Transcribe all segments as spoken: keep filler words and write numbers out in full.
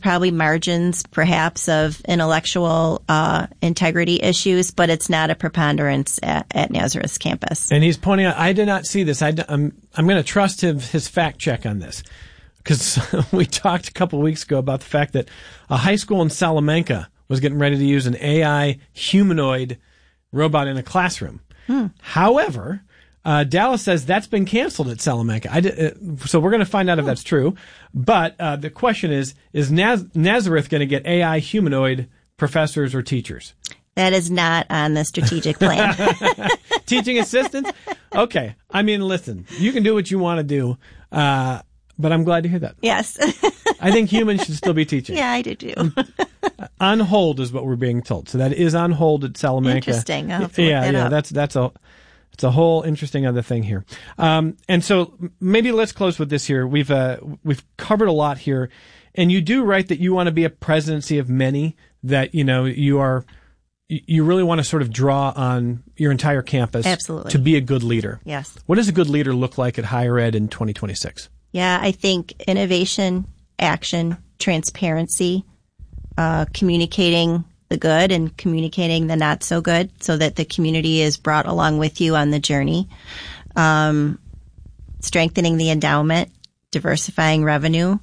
probably margins, perhaps, of intellectual uh, integrity issues, but it's not a preponderance at, at Nazareth's campus. And he's pointing out, I did not see this. I, I'm, I'm going to trust his, his fact check on this. Because we talked a couple of weeks ago about the fact that a high school in Salamanca was getting ready to use an A I humanoid robot in a classroom. Hmm. However, uh, Dallas says that's been canceled at Salamanca. I did, uh, so we're going to find out if that's true. But uh, the question is, is Naz- Nazareth going to get A I humanoid professors or teachers? That is not on the strategic plan. Teaching assistants? Okay. I mean, listen, you can do what you want to do. Uh, But I'm glad to hear that. Yes. I think humans should still be teaching. Yeah, I do too. On hold is what we're being told. So that is on hold at Salamanca. Interesting. I'll have yeah, to look that yeah. up. That's that's a it's a whole interesting other thing here. Um, and so maybe let's close with this here. We've uh, we've covered a lot here, and you do write that you want to be a presidency of many. That you know you are. You really want to sort of draw on your entire campus. Absolutely. To be a good leader. Yes. What does a good leader look like at higher ed in twenty twenty-six? Yeah, I think innovation, action, transparency, uh, communicating the good and communicating the not so good so that the community is brought along with you on the journey. Um, strengthening the endowment, diversifying revenue,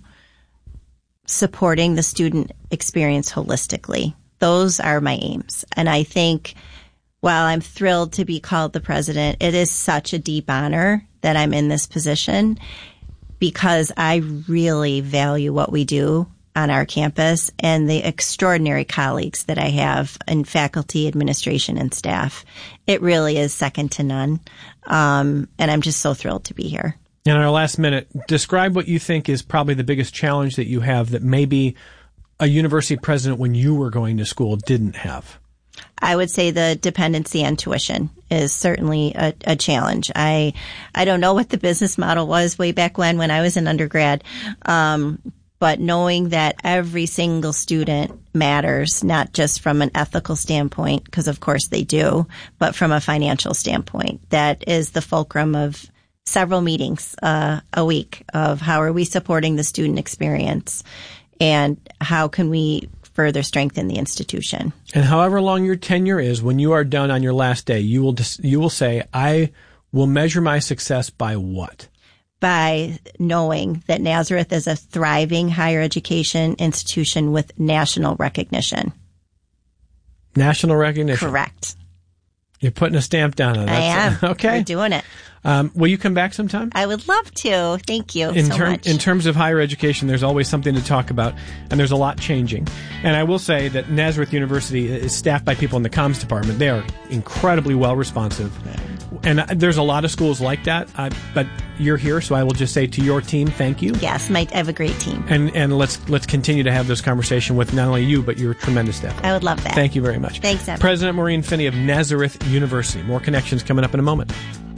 supporting the student experience holistically. Those are my aims. And I think while I'm thrilled to be called the president, it is such a deep honor that I'm in this position, because I really value what we do on our campus and the extraordinary colleagues that I have in faculty, administration, and staff. It really is second to none. Um, and I'm just so thrilled to be here. In our last minute, describe what you think is probably the biggest challenge that you have that maybe a university president when you were going to school didn't have. I would say the dependency on tuition is certainly a, a challenge. I I don't know what the business model was way back when, when I was an undergrad, um, but knowing that every single student matters, not just from an ethical standpoint, because of course they do, but from a financial standpoint. That is the fulcrum of several meetings uh, a week of how are we supporting the student experience and how can we further strengthen the institution. And however long your tenure is, when you are done on your last day, you will dis- you will say, I will measure my success by what? By knowing that Nazareth is a thriving higher education institution with national recognition. National recognition. Correct. You're putting a stamp down on it. I am. Okay. We're doing it. Um, will you come back sometime? I would love to. Thank you in so term, much. In terms of higher education, there's always something to talk about, and there's a lot changing. And I will say that Nazareth University is staffed by people in the comms department. They are incredibly well responsive. And there's a lot of schools like that, uh, but you're here, so I will just say to your team, thank you. Yes, my, I have a great team. And and let's let's continue to have this conversation with not only you, but your tremendous staff. I would love that. Thank you very much. Thanks, Evan. President Maureen Finney of Nazareth University. More connections coming up in a moment.